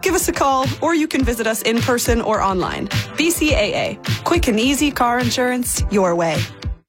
Give us a call, or you can visit us in person or online. BCAA. Quick and easy car insurance your way.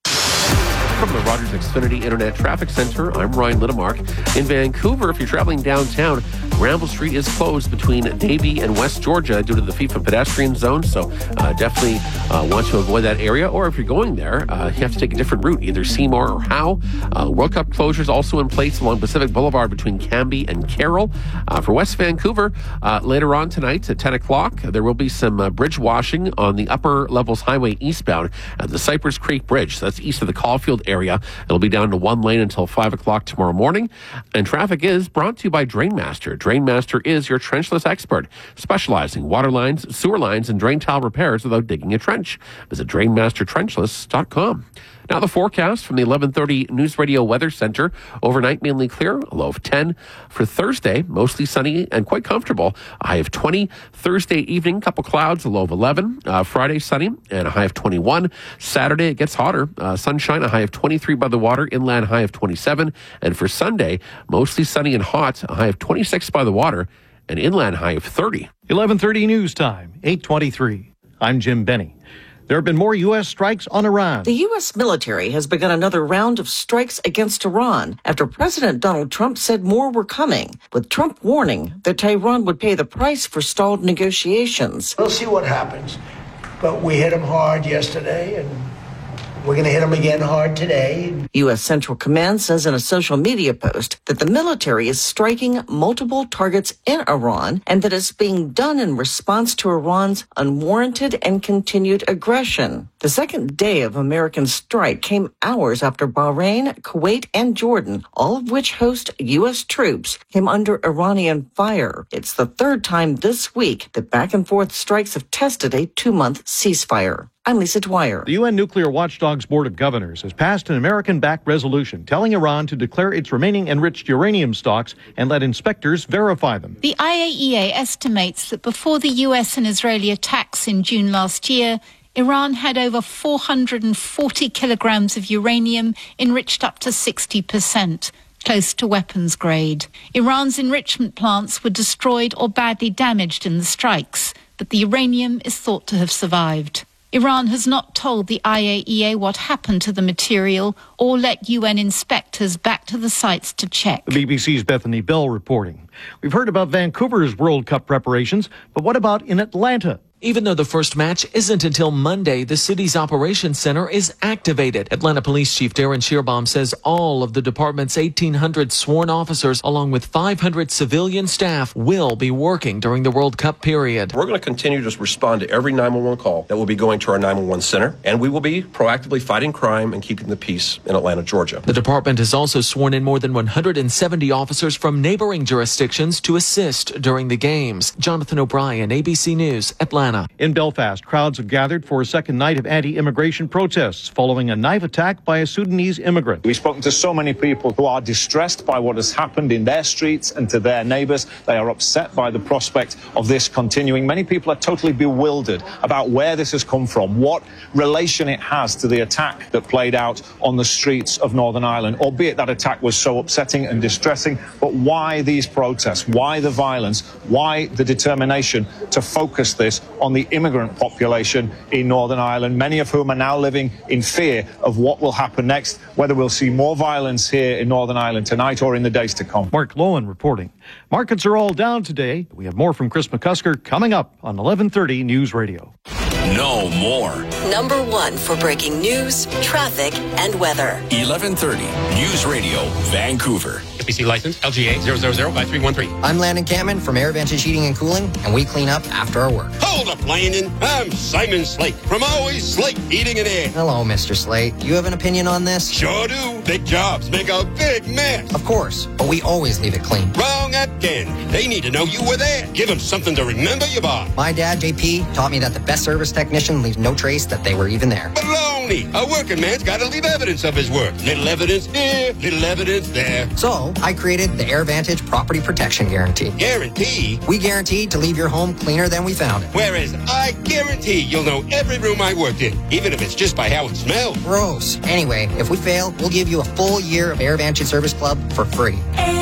From the Rogers Xfinity Internet Traffic Center, I'm Ryan Littemark. In Vancouver, if you're traveling downtown, Granville Street is closed between Davie and West Georgia due to the FIFA pedestrian zone, so definitely want to avoid that area. Or if you're going there, you have to take a different route, either Seymour or Howe. World Cup closures also in place along Pacific Boulevard between Cambie and Carroll. For West Vancouver, later on tonight at 10 o'clock, there will be some bridge washing on the Upper Levels Highway eastbound at the Cypress Creek Bridge. So that's east of the Caulfield area. It'll be down to one lane until 5 o'clock tomorrow morning. And traffic is brought to you by Drainmaster. Drainmaster is your trenchless expert, specializing water lines, sewer lines, and drain tile repairs without digging a trench. Visit drainmastertrenchless.com. Now the forecast from the 11:30 News Radio Weather Center. Overnight, mainly clear, a low of 10. For Thursday, mostly sunny and quite comfortable. A high of 20. Thursday evening, couple clouds, a low of 11. Friday, sunny and a high of 21. Saturday, it gets hotter. Sunshine, a high of 23 by the water. Inland, high of 27. And for Sunday, mostly sunny and hot, a high of 26 by the water. An inland high of 30. 11:30 news time, 8:23. I'm Jim Benny. There have been more U.S. strikes on Iran. The U.S. military has begun another round of strikes against Iran after President Donald Trump said more were coming, with Trump warning that Tehran would pay the price for stalled negotiations. We'll see what happens. But we hit them hard yesterday, and we're going to hit them again hard today. U.S. Central Command says in a social media post that the military is striking multiple targets in Iran and that it's being done in response to Iran's unwarranted and continued aggression. The second day of American strike came hours after Bahrain, Kuwait, and Jordan, all of which host U.S. troops, came under Iranian fire. It's the third time this week that back-and-forth strikes have tested a 2-month ceasefire. I'm Lisa Dwyer. The UN Nuclear Watchdog's Board of Governors has passed an American-backed resolution telling Iran to declare its remaining enriched uranium stocks and let inspectors verify them. The IAEA estimates that before the US and Israeli attacks in June last year, Iran had over 440 kilograms of uranium enriched up to 60%. Close to weapons grade. Iran's enrichment plants were destroyed or badly damaged in the strikes, but the uranium is thought to have survived. Iran has not told the IAEA what happened to the material or let UN inspectors back to the sites to check. The BBC's Bethany Bell reporting. We've heard about Vancouver's World Cup preparations, but what about in Atlanta? Even though the first match isn't until Monday, the city's operations center is activated. Atlanta Police Chief Darren Shearbaum says all of the department's 1,800 sworn officers, along with 500 civilian staff, will be working during the World Cup period. We're going to continue to respond to every 911 call that will be going to our 911 center, and we will be proactively fighting crime and keeping the peace in Atlanta, Georgia. The department has also sworn in more than 170 officers from neighboring jurisdictions to assist during the games. Jonathan O'Brien, ABC News, Atlanta. In Belfast, crowds have gathered for a second night of anti-immigration protests following a knife attack by a Sudanese immigrant. We've spoken to so many people who are distressed by what has happened in their streets and to their neighbours. They are upset by the prospect of this continuing. Many people are totally bewildered about where this has come from, what relation it has to the attack that played out on the streets of Northern Ireland, albeit that attack was so upsetting and distressing. But why these protests? Why the violence? Why the determination to focus this on the immigrant population in Northern Ireland, many of whom are now living in fear of what will happen next, whether we'll see more violence here in Northern Ireland tonight or in the days to come. Mark Lowen reporting. Markets are all down today. We have more from Chris McCusker coming up on 11:30 News Radio. No more. Number one for breaking news, traffic, and weather. 11:30 News Radio, Vancouver. FBC license LGA 0005313. I'm Landon Cameron from AirVantage Heating and Cooling, and we clean up after our work. Hold up, Landon. I'm Simon Slate from Always Slate Heating and Air. Hello, Mr. Slate. You have an opinion on this? Sure do. Big jobs make a big mess. Of course, but we always leave it clean. Wrong again. They need to know you were there. Give them something to remember you by. My dad, JP, taught me that the best service technician leaves no trace that they were even there. Baloney. A working man's got to leave evidence of his work. Little evidence here, little evidence there. So, I created the AirVantage Property Protection Guarantee. Guarantee? We guaranteed to leave your home cleaner than we found it. Whereas I guarantee you'll know every room I worked in, even if it's just by how it smells. Gross. Anyway, if we fail, we'll give you a full year of AirVantage Service Club for free.